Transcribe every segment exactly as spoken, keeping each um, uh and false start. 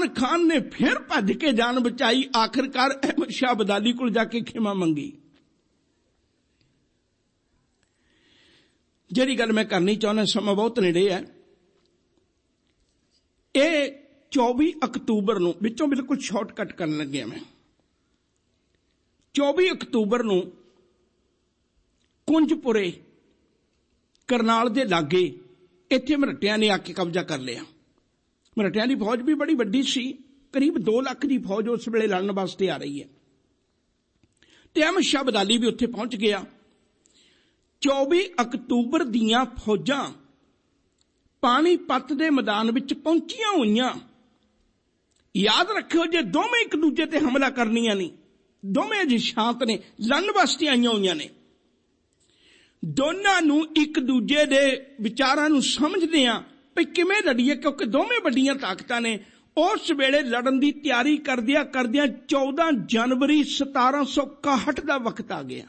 इमरान खान ने फिर भज के जान बचाई, आखिरकार अहमद शाह अब्दाली को जाके खिमा मंगी। जिहड़ी गल मैं करनी चाहुंदा, समा बहुत नेड़े है, ये चौबी अक्तूबर नूं विचों बिल्कुल शॉर्टकट करन लग्या मैं। चौबी अक्तूबर नूं कुंजपुरे करनाल दे लागे इत्थे मरहटियां ने आके कब्जा कर लिया। मरहटियां दी फौज भी बड़ी वड्डी सी, करीब दो लाख दी फौज उस वेले लड़न वास्ते आ रही है। ते अहमद शाह अब्दाली भी उत्थे पहुंच गया। चौबी अक्तूबर दियां फौजां पानीपत दे मैदान विच पहुंचियां होईयां। याद रखियो, जे दोवें एक दूजे ते हमला करनियां नहीं, दोवें अजे शांत ने, लड़न वास्ते आईयां होईयां ने। दोनां नूं एक दूजे दे विचारां नूं समझदे आ भी किवें लड़ीए, क्योंकि दोवें वड्डियां ताकतां ने। उस वेले लड़न दी तैयारी करदियां करदियां चौदह जनवरी सतारह सौ इकाहठ का वक्त आ गया।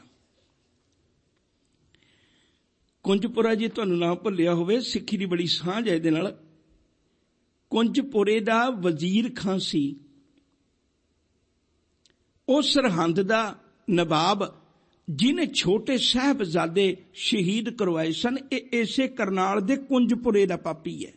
कुंजपुरा जी तुहानूं ना भुल्लिया होवे, सिक्खी दी बड़ी सांझ है इहदे नाल। कुंजपुरे दा वजीर खां सी, ਉਹ ਸਰਹੰਦ ਦਾ नवाब जिन्हें छोटे साहबजादे शहीद करवाए सन। ਇਹ ਇਸੇ करनाल दे कुंजपुरे दा पापी है।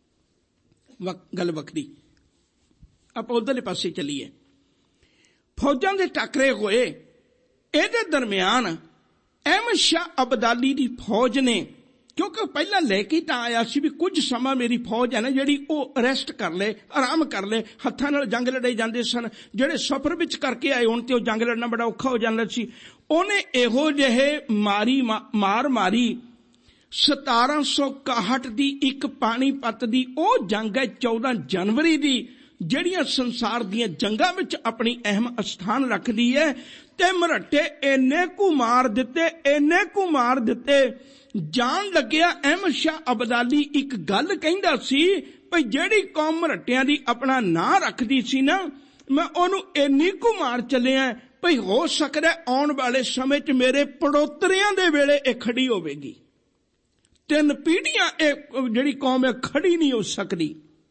गल वखरी, आप उधरले पासे चलीए। फौजां दे टकरे होए, ਇਹਦੇ दरम्यान अहमद शाह अब्दाली दी फौज ने, क्योंकि पहला लैके तां आया सी भी कुछ समा मेरी फौज है ना जिहड़ी ਉਹ अरेस्ट कर ले, आराम कर ले। हत्थां नाल जंग लड़ाई जांदे सन, ਜਿਹੜੇ सफर विच करके आए होण ते ਉਹ जंग लड़ना बड़ा औखा हो जांदा सी। ਉਹਨੇ ਇਹੋ ਜਿਹੇ ਮਾਰੀ ਮਾਰ ਮਾਰੀ। सतारह सौ इकाहठ दी एक पानीपत दी ਉਹ जंग है चौदह जनवरी दी, ਜਿਹੜੀਆਂ संसार ਦੀਆਂ ਜੰਗਾਂ ਵਿੱਚ अपनी अहम स्थान रखदी है। ते मरहटे इन्ने कु मार दिते, इन्ने कु मार दिते, जान लग्या अहमद शाह अब्दाली एक गल कहंदा सी भई जेड़ी कौम मरहटियां दी अपना नां रखदी सी ना, मैं ओनू इन्नी कु मार चलिया भई हो सकदा आउण वाले समय च मेरे पड़ोतरियां दे वेले इह खड़ी होवेगी। तीन पीढ़ियां इह जेड़ी कौम है खड़ी नहीं हो सकदी।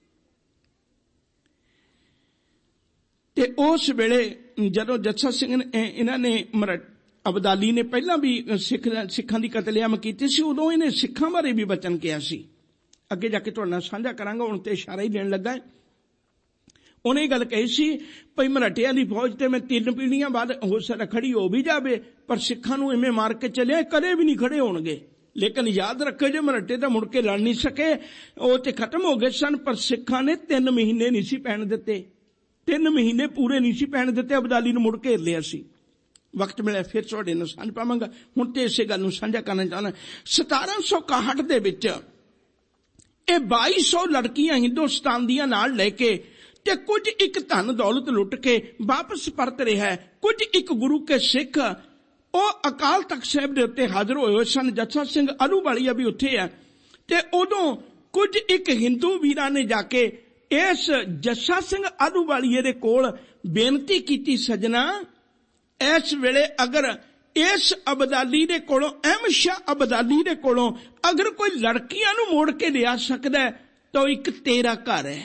ते उस वेले जदों जस्सा सिंह इन्हां ने अब्दाली ने पहला भी सिख सिखां दी कतलेआम कीती सी, उदों इन्हें सिखां बारे भी वचन किया सी। अगे जाके तुहाडे नाल साझा करांगा, हुण ते इशारा ही देण लगा है। उन्हें गल कही सी भई मराठियां दी फौज ते मैं तीन पीढ़ियां बाद हो सकदा खड़ी हो भी जावे, पर सिखां नूं इवें मार के चले कदे भी नहीं खड़े होणगे। लेकिन याद रखो जो मराठे तो मुड़ के लड़ नहीं सके, वो तो खत्म हो गए सन। पर सिखां ने तीन महीने नहीं सी पैण दिते, तीन महीने पूरे नहीं सी पैण दिते। अब्दाली नूं मुड़ घेर लिया सी। वक्त मिले फिर तुहाडे नाल सांझ पावांगा। हुण ते इसे गल नूं साझा करना चाहना। सतारह सौ इकाहठ दे विच ये बाई सौ लड़कियां हिंदुस्तान दियां नाल लैके ते कुछ एक धन दौलत लुट के वापस परत रहा है। कुछ एक गुरु के सिख वो अकाल तख्त साहिब दे उत्ते हाजिर होए सन। जस्सा सिंह आलूवालिया भी उत्थे है। ते उदों कुछ एक हिंदू वीरां ने जाके इस जस्सा सिंह आलूवालिये दे कोल बेनती कीती, सजना इस वेले अगर इस अब्दाली दे कोलों, अहमद शाह अब्दाली दे कोलों अगर कोई लड़कियां नूं मोड़ के लिया सकदा है तो एक तेरा घर है।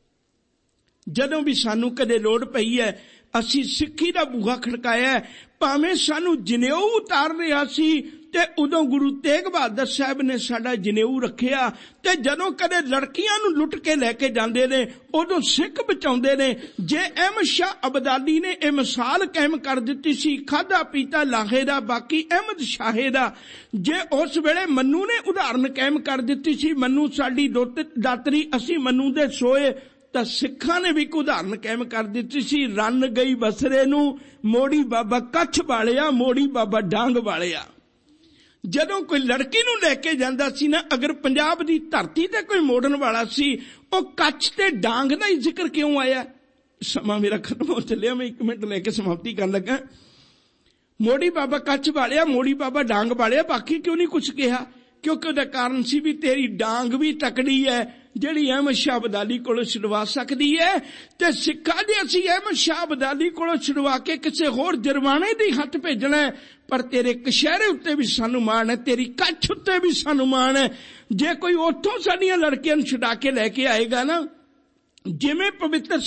जदों भी सानू कदे लोड़ पई है असी सिक्खी दा बूहा खड़काया है, भावें सानू जनेऊ उतार रहा सी ते उदों गुरु तेग बहादुर साहब ने साडा जनेऊ रखिया। ते जदों कदे लड़कियां नूं लुट के लैके जांदे ने उदों सिख बचाउंदे ने। जे अहमद शाह अब्दाली ने यह मिसाल कायम कर दिती सी, खादा पीता लाहे दा बाकी अहमद शाहे दा, जे उस वेले मन्नू ने उदाहरण कायम कर दिती सी, मन्नू साडी दातरी असी मन्नू दे सोए, तो सिखां ने भी एक उदाहरण कायम कर दिती सी, रन गई बसरे नूं मोड़ी बाबा कच्छ वालिया, मोड़ी बाबा डांग वालिया। जदों कोई लड़की नूं लैके जांदा सी ना, अगर पंजाब दी धरती ते कोई मोड़न वाला सी, ओ कच्छ ते डांग दा ही जिक्र क्यों आया? समा मेरा खत्म हो चलिया, मैं एक मिनट लेके समाप्ति करन लगा। मोड़ी बाबा कच्छ वालिया, मोड़ी बाबा डांग वालिया, बाकी क्यों नहीं कुछ कहा? क्योंकि उहदा कारण सी भी तेरी डांग भी तकड़ी है जिहड़ी अहमद शाह अब्दाली कोलों छुड़वा सकदी है। ते सिक्खां दे असीं अहमद शाह अब्दाली कोलों छुड़वा के किसी होर जरमाने दी हथ भेजना है। पर तेरे कशहरे उत्ते भी सानू मान है, तेरी कच्छ उत्ते भी सानू मान है। जे कोई उत्थों साडियां लड़कियां नूं छुड़ा के लैके आएगा ना, जिवें पवित्र